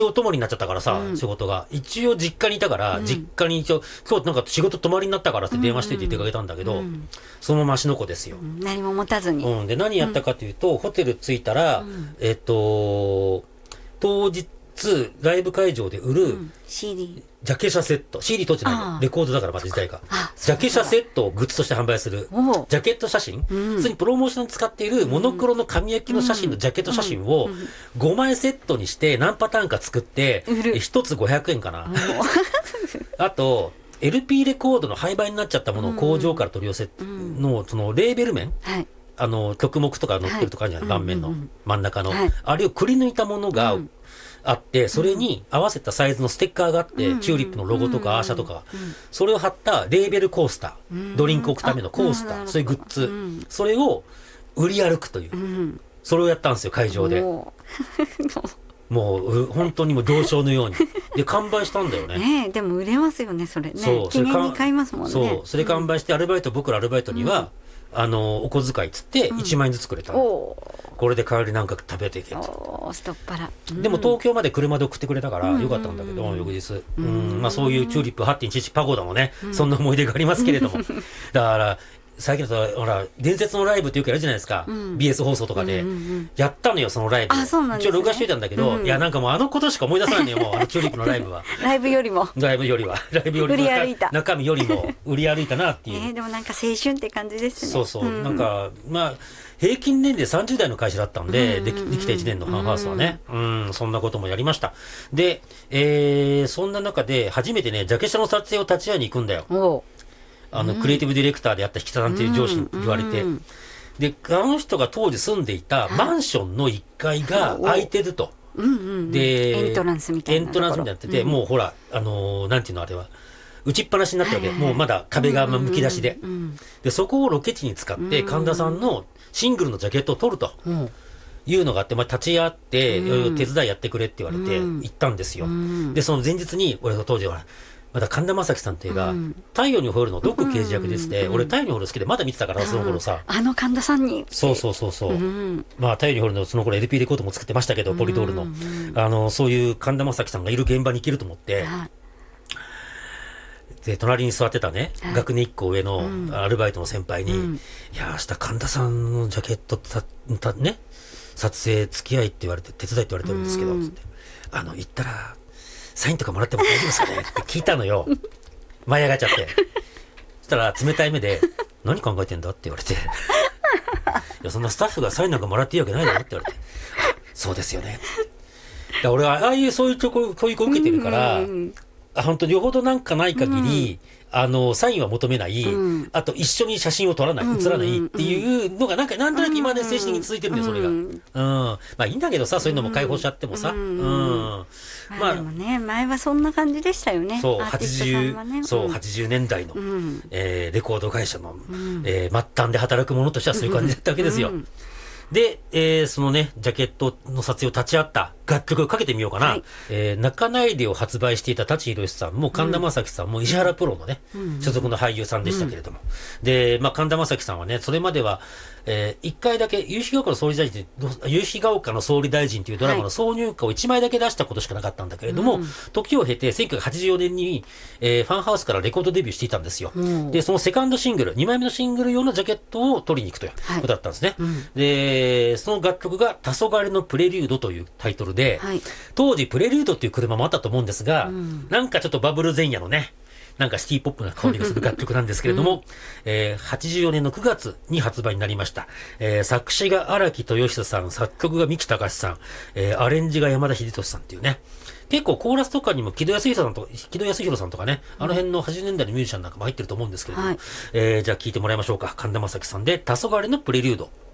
お泊まりになっちゃったからさ、仕事が。一応実家にいたから、実家に一応、今日なんか仕事泊まりになったからって電話してって出かけたんだけど、そのまま芦ノ湖ですよ。 何も持たずに。 で、何やったかというと、ホテル着いたら、当日、ライブ会場で売る、 CD。 ジャケ写セット。CD 撮ってないの。レコードだからまた時代が。ジャケ写セットをグッズとして販売する。ジャケット写真。普通にプロモーションに使っているモノクロの紙焼きの写真のジャケット写真を5枚セットにして何パターンか作って、1つ500円かな。あと、LP レコードの廃盤になっちゃったものを工場から取り寄せの、そのレーベル面。曲目とか載ってるとかあるじゃない、盤面の真ん中の。あれをくり抜いたものが、あって、それに合わせたサイズのステッカーがあって、チューリップのロゴとかアーシャとか、それを貼ったレーベルコースター、ドリンク置くためのコースター、そういうグッズ、それを売り歩くという、それをやったんですよ、会場で。もう、本当にもう行商のように。で、完売したんだよね。 ねえ、でも売れますよね、それね。そう、記念に買いますもんね。 そう、それ完売して、僕らアルバイトには、お小遣いっつって1万円ずつくれたの。これで帰りなんか食べていけと。 ストッパラ。 でも東京まで車で送ってくれたからよかったんだけど、翌日。まあそういうチューリップ 8.11 パゴダのね、そんな思い出がありますけれども。だから、最近だと、ほら、伝説のライブっていうかやるじゃないですか。BS 放送とかで。やったのよ、そのライブ。 あ、そうなんですね。 一応録画しといたんだけど、いや、なんかもうあのことしか思い出さないのよ、もう、チューリップのライブは。 ライブよりも。 ライブよりも。 売り歩いた。 中身よりも売り歩いたなっていう。 でもなんか青春って感じですね。 そうそう。なんか、まあ、平均年齢30代の会社だったんで、できた1年のファンハウスはね。そんなこともやりました。で、そんな中で、初めてね、ジャケ写の撮影を立ち会いに行くんだよ。クリエイティブディレクターであった引田さんっていう上司に言われて。で、あの人が当時住んでいたマンションの1階が空いてると。 で、エントランスみたいな。 エントランスみたいになってて、もうほら、なんていうのあれは。打ちっぱなしになったわけ。もうまだ壁がむき出しで。で、そこをロケ地に使って、神田さんのシングルのジャケットを撮ると。いうのがあって、まあ、立ち会って、手伝いやってくれって言われて、行ったんですよ。で、その前日に、俺が当時は、まだ神田正輝さんっていうが、太陽にほえるのドック刑事役ですって、俺太陽にほえる好きでまだ見てたから、その頃さ。 神田さんに。 そう。まあ、太陽にほえるのその頃 LP レコードも作ってましたけど、ポリドールの。そういう神田正輝さんがいる現場に行けると思って、で、隣に座ってたね、学年1個上のアルバイトの先輩に、いや、明日神田さんのジャケットね、撮影付き合いって言われて、手伝いって言われてるんですけど、つって。行ったら、サインとかもらっても大丈夫ですかねって聞いたのよ。舞い上がっちゃって。そしたら冷たい目で、何考えてんだって言われて。いや、そんなスタッフがサインなんかもらっていいわけないだろって言われて。そうですよね。だ俺は、そういう教育を受けてるから、本当によほどなんかない限り、サインは求めない、あと一緒に写真を撮らない、写らないっていうのがなんとなく今まで精神的に続いてるんだよ、それが。まあいいんだけどさ、そういうのも解放しちゃってもさ。 まあでもね、前はそんな感じでしたよね。 そう、80年代の、レコード会社の、末端で働く者としてはそういう感じだったわけですよ。で、そのね、ジャケットの撮影を立ち会った楽曲をかけてみようかな。泣かないでを発売していた舘ひろしさんも神田正輝さんも石原プロのね、所属の俳優さんでしたけれども。で、まあ神田正輝さんはね、それまでは、一回だけ、夕日が丘の総理大臣、夕日が丘の総理大臣というドラマの挿入歌を1枚だけ出したことしかなかったんだけれども、時を経て1984年に、ファンハウスからレコードデビューしていたんですよ。で、そのセカンドシングル、2枚目のシングル用のジャケットを取りに行くということだったんですね。で、その楽曲が黄昏のプレリュードというタイトルで、当時プレリュードっていう車もあったと思うんですが、なんかちょっとバブル前夜のね、なんかシティポップな香りがする楽曲なんですけれども、84年の9月に発売になりました。作詞が荒木豊久さん、作曲が三木隆さん、アレンジが山田秀俊さんっていうね、結構コーラスとかにも木戸康弘さんとかね、あの辺の80年代のミュージシャンなんかも入ってると思うんですけれども、じゃあ聴いてもらいましょうか。神田正輝さんで黄昏のプレリュード。